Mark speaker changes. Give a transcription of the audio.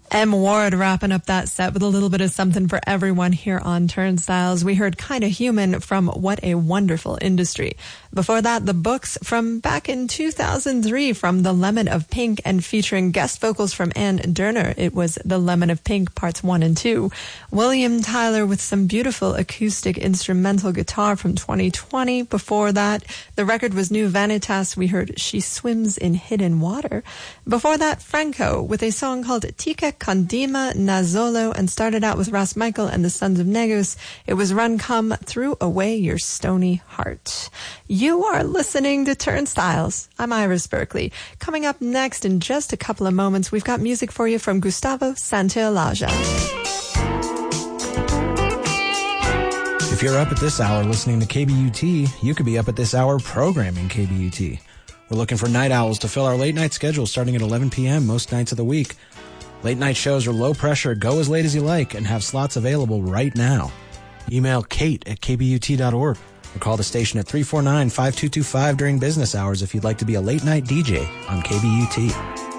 Speaker 1: M. Ward wrapping up that set with a little bit of something for everyone here on Turnstiles. We heard Kinda Human from What a Wonderful Industry. Before that, The Books from back in 2003 from The Lemon of Pink, and featuring guest vocals from Ann Derner. It was The Lemon of Pink Parts 1 and 2. William Tyler with some beautiful acoustic instrumental guitar from 2020. Before that, the record was New Vanitas. We heard She Swims in Hidden Water. Before that, Franco with a song called Tika Condima Nazolo, and started out with Ras Michael and the Sons of Negus. It was Run Come Threw Away Your Stony Heart. You are listening to Turnstiles. I'm Iris Berkeley. Coming up next in just a couple of moments, we've got music for you from Gustavo Santaolalla.
Speaker 2: If you're up at this hour listening to KBUT, you could be up at this hour programming KBUT. We're looking for night owls to fill our late night schedule starting at 11 p.m. most nights of the week. Late night shows are low pressure, go as late as you like, and have slots available right now. Email kate@kbut.org or call the station at 349-5225 during business hours if you'd like to be a late night DJ on KBUT.